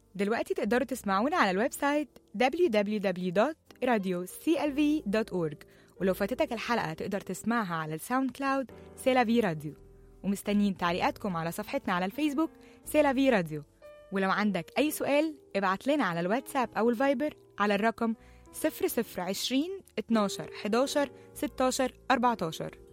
دلوقتي تقدروا تسمعونا على الويب سايت www.radioclv.org، ولو فاتتك الحلقة تقدر تسمعها على الساوند كلاود سيلافي راديو. ومستنيين تعليقاتكم على صفحتنا على الفيسبوك سيلافي راديو. ولو عندك أي سؤال ابعت لنا على الواتساب أو الفايبر على الرقم 0020 12 11 16 14.